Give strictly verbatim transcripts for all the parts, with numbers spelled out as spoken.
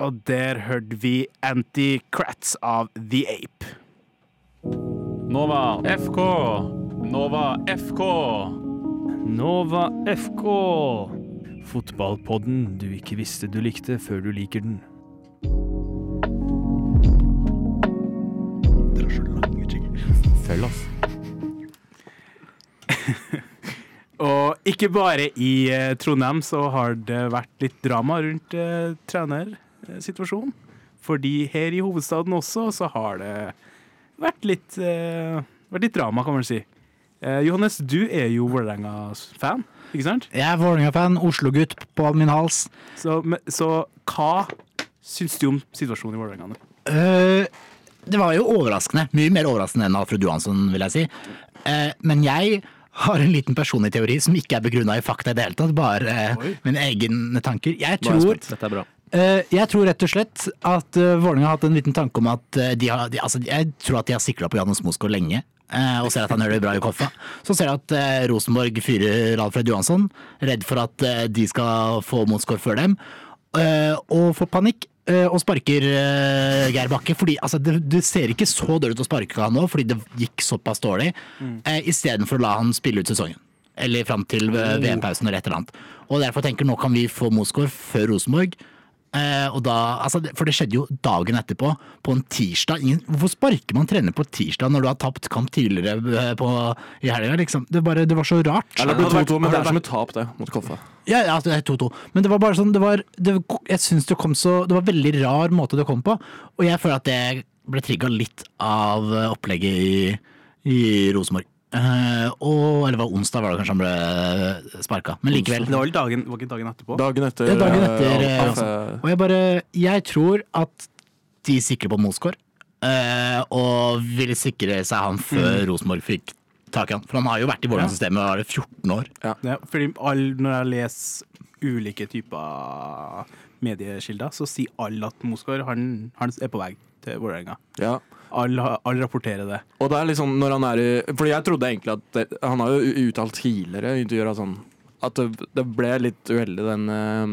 Og der hørte vi Anti-Crats av The Ape. Nova F K. Nova F K. Nova F K. Fotballpodden du ikke visste du likte før du liker den. Dere er så lange ting. Følg oss. Og ikke bare i eh, Trondheim så har det vært litt drama rundt eh, trenersituasjonen. Fordi her i hovedstaden også så har det vært litt, eh, vært litt drama, kan man si. Eh, Johannes, du er jo Vålerenga-fan, ikke sant? Jeg er Vålerenga-fan, Oslo-gutt på min hals. Så, så hva syns du om situasjonen i Vålerenga nå? Uh, det var jo overraskende, mye mer overraskende enn Alfred Johansson, vil jeg si. Uh, men jeg har en liten personlig teori som ikke er begrunnet i fakta i det hele tatt, bare uh, mine egne tanker. Jeg tror, Dette er bra. uh, jeg tror rett og slett at uh, Vålerenga har hatt en liten tanke om at uh, de har, de, altså, jeg tror at de har sikret på Janus Mosgaard lenge, uh, og ser at han gjør det bra i Koffa. Så ser jeg at uh, Rosenborg fyrer Alfred Johansson, redd for at uh, de skal få Mosgaard før dem, uh, og får panikk. Og sparker uh, Geir Bakke, fordi altså, det, det ser ikke så dårlig ut å sparke han nå, fordi det gikk såpass dårlig, mm. uh, i stedet for å la han spille ut sesongen. Eller frem til uh, V M-pausen eller et eller annet. Og derfor tenker jeg nå kan vi få Mosgaard før Rosenborg. Uh, og da, altså, for det skjedde jo dagen etterpå, på en tirsdag. Ingen, hvorfor sparker man trener på tirsdag når du har tapt kamp tidligere uh, på, i helgen? Liksom? Det, bare, det var så rart. Eller det ble to to, men det er som et tap det, mot Koffa. Ja, ja, det er to to. Men det var bare sånn, det var, det, jeg synes det kom så, det var veldig rar måte det kom på, og jeg føler at det ble trigget litt av opplegget i, i Rosenborg. Uh, og, eller var onsdag var det kanskje han ble sparket, men likevel. Det var vel dagen, var ikke dagen etterpå? Dagen etter. Ja, dagen etter uh, altså. Og jeg bare, jeg tror at de sikrer på Mosgaard, uh, og ville sikre seg han før mm. Rosenborg fikk tak i han. For han har jo vært i Vålerenga-systemet og var fjorten år. Ja. Ja, fordi all, når jeg leser ulike typer medieskilder, så sier alle at Mosgaard, han, han er på vei til Vålerenga. Ja. Alle, alle rapporterer det. Og det er liksom når han er i, fordi jeg trodde egentlig at det, han har jo uttalt tidligere i intervjuer sånn, at det, det ble litt uheldig den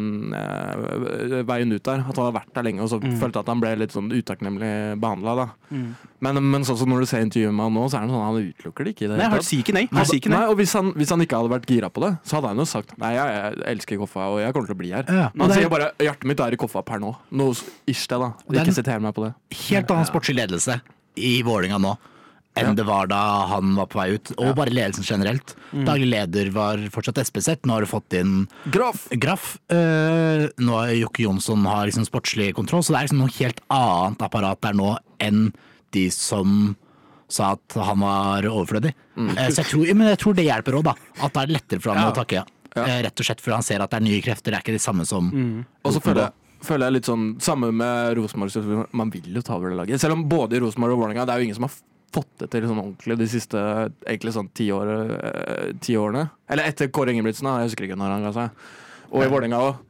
øh, veien ut der, at han har vært der lenge og så mm. følte at han ble litt sånn utakknemlig behandlet da. Mm. Men, men sånn som når du ser intervjuet med han nå, så er det sånn, han utelukker det ikke. Det nei, han sier ikke nei. Han sier ikke nei. nei og hvis han, hvis han ikke hadde vært gira på det, så hadde han jo sagt, nei, jeg, jeg elsker Koffa og jeg kommer til å bli her. Ja, han sier bare, hjertet mitt er i Koffa per nå. Noe ish det da. Ikke sitere meg på det. Helt annen sportslig ledelse i Vålerenga nå enn ja. Det var da han var på vei ut, og ja. Bare ledelsen generelt. Mm. Daglig leder var fortsatt S P Z, nå har du fått inn Graff. Graff. Uh, nå er Jokke Jonsson har liksom sportslig kontroll, så det er liksom noe helt annet apparat der nå enn de som sa at han var overflødig. Mm. Uh, så jeg tror, men jeg tror det hjelper også da, at det er lettere for han ja. Å takke ja. Ja. Uh, rett og slett for han ser at det er nye krefter, det er ikke det samme som mm. Og så føler jeg føler jeg litt sånn, samme med Rosenborg, man vil jo ta over det laget. Selv om både i Rosenborg og Vålerenga, det er jo ingen som har fått det til sånn ordentlig de siste, egentlig sånn ti, år, eh, ti årene. Eller etter Kåre Ingebrigtsen, da, jeg husker ikke når han ga seg. Og i Vålerenga også,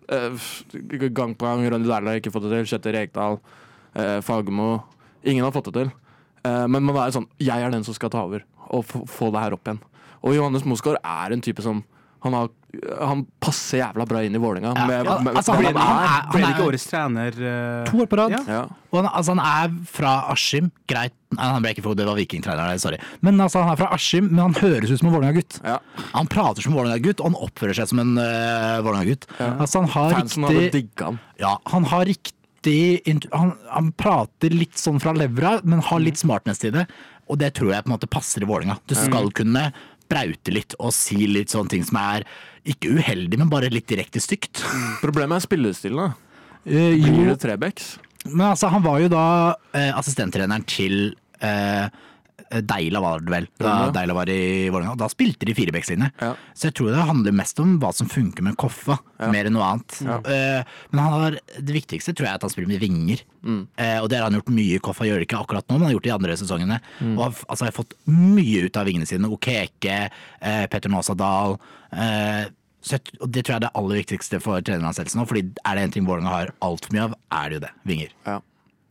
eh, gang på gang, Rønne Dærle har ikke fått det til, Kjetil Rekdal, eh, Fagemo, ingen har fått det til. Eh, men man er sånn, jeg er den som skal ta over, og få, få det her opp igjen. Og Johannes Mosgaard er en type som, han, har, han passer jævla bra inn i Vålerenga. Ja, med, ja, med, altså, han, ble, han, han, han, ble han ikke årets trener uh... to år på rad. Ja. Ja. Og han, altså, han er fra Askim, greit. Nei, han ble ikke for det var vikingtrener, sorry. Men altså, han er fra Askim, men han høres ut som en Vålerenga-gutt. Ja. Han prater som en Vålerenga-gutt, og han oppfører seg som en uh, Vålerenga-gutt. Ja. Altså, han har Fansen riktig... hadde digget han. Ja, han har riktig... Han, han prater litt sånn fra levra, men har litt smartness til det. Og det tror jeg på en måte passer i Vålerenga. Du skal mm. kunne braute litt og si litt sånne ting som er ikke uheldig, men bare litt direkte stygt. Mm. Problemet er spillestilen da. Uh, Blir det trebecks? Men altså, han var jo da uh, assistenttreneren til uh, Deila var det vel, da ja. Deila var i Vålerenga. Da spilte de firebackslinje. Ja. Så jeg tror det handler mest om hva som funker med Koffa, ja. Mer enn noe annet. Ja. Uh, men han har, det viktigste tror jeg er at han spiller med vinger. Mm. Uh, og det har han gjort mye. Koffa gjør det ikke akkurat nå, men han har gjort det i andre sesongene. Mm. Og altså, jeg har fått mye ut av vingene sine. Okeke, uh, Petter Nåsadal. Uh, så jeg, og det tror jeg er det aller viktigste for treneransettelsen nå, fordi er det en ting Vålerenga har alt for mye av, er det jo det. Vinger. Ja.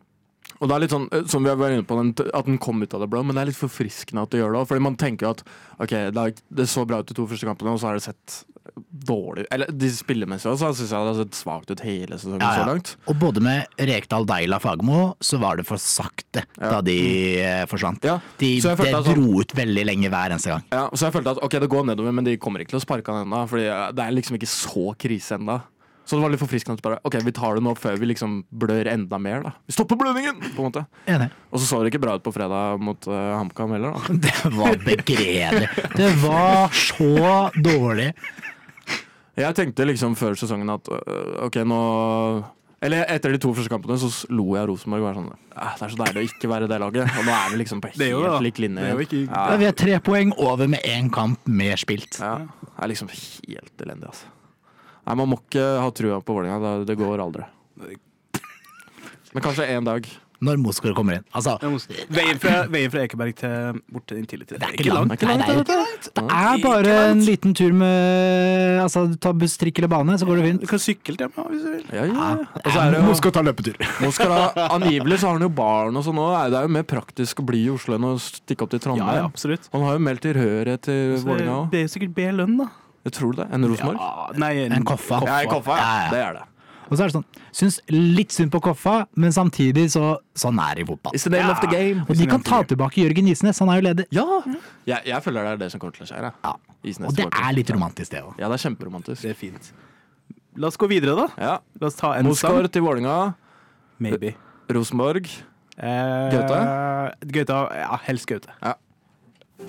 Og det er litt sånn, som vi har vært inne på, at den kom ut av det blå, men det er litt forfriskende at det gjør det. Fordi man tenker jo at ok, det, er, det så bra ut de to første kampene, og så har det sett dårlig. Eller de spillemessige også, syns jeg det har sett svakt ut hele sesongen Ja, ja. så langt. Og både med Rekdal, Deila, Fagermo, så var det for sakte Ja. da de eh, forsvant. Ja, De, så jeg det følte at sånn- dro ut veldig lenge hver eneste gang. Ja, så jeg følte at ok, det går nedover, men de kommer ikke til å sparke han ennå. Fordi det er liksom ikke så krise ennå. Så det var litt forfriskende. Bare, ok, vi tar det nå før vi liksom blør enda mer. da Vi stopper blødningen! På en måte. Enig. Og så så det ikke bra ut på fredag mot uh, HamKam heller. da Det var begredelig. Det var så dårlig. Jeg tenkte liksom før sesongen at øh, ok, nå Eller etter de to første kampene så lo jeg av Rosenborg. Var sånn, ah, det er så deilig å ikke være det laget. Og nå er vi liksom på Det er jo det, da. helt lik linje. Det er jo ikke- ja, Da vi er tre poeng over med én kamp mer spilt. ja, det er liksom helt elendig, altså. Nei, man må ikke ha trua på Vålerenga. Det går aldri. Men kanskje en dag. Når Moskva kommer inn. Altså, Veien fra, veien fra Ekeberg til bort til Intility. det er ikke langt. ikke Nei, langt, det er, det er det er bare en liten tur med Altså, du tar buss, trikk eller bane, så går det fint. Du kan sykle til meg hvis du vil. Ja, ja. Og så er det jo Moskva tar løpetur. Moskva, angivelig så har han jo barn og sånn òg. Det er jo mer praktisk å bli i Oslo enn å stikke opp til Ja, ja, Trondheim. absolutt. Han har jo meldt tilhørighet til Så Vålerenga òg. det er jo sikkert B-lønn, da. Jeg tror det. En Rosenborg? Ja, nei, En Koffa. Ja, i Koffa, ja. Ja, ja. Det er det. Og så er det sånn, syns litt synd på Koffa, men samtidig så sånn er det i fotball. It's the name of the game. Og de kan ta tilbake Jørgen Isnes, han er jo leder. Ja! Jeg, jeg føler det er det som kommer til å skje. jeg. Ja. Isnes Og det tilbake. er litt romantisk, det òg. Ja, det er kjemperomantisk. Det er fint. La oss gå videre, da. Ja. La oss ta en Moskva sang. til Vålerenga. Maybe. Rosenborg. Eh, Gaute? Gaute, ja, helst Gaute. Ja.